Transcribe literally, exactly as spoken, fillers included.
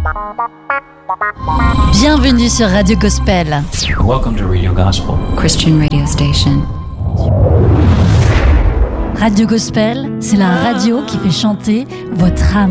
Bienvenue sur Radio Gospel. Welcome to Radio Gospel, Christian radio station. Radio Gospel, c'est la radio qui fait chanter votre âme.